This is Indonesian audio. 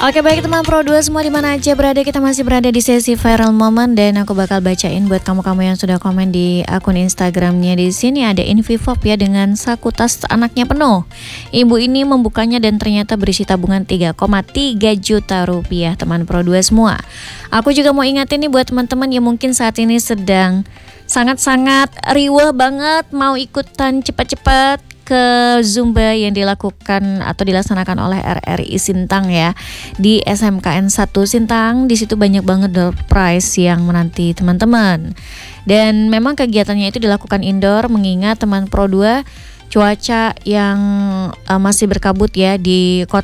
Oke, baik teman Pro 2 semua di mana aja berada, kita masih berada di sesi viral moment dan aku bakal bacain buat kamu-kamu yang sudah komen di akun Instagramnya. Di sini ada Invivop ya dengan saku tas anaknya penuh. Ibu ini membukanya dan ternyata berisi tabungan 3,3 juta rupiah teman Pro 2 semua. Aku juga mau ingatin nih buat teman-teman yang mungkin saat ini sedang sangat-sangat riweh banget mau ikutan cepat-cepat ke Zumba yang dilakukan atau dilaksanakan oleh RRI Sintang ya di SMKN 1 Sintang. Di situ banyak banget door prize yang menanti teman-teman. Dan memang kegiatannya itu dilakukan indoor mengingat teman Pro 2 cuaca yang masih berkabut ya di kota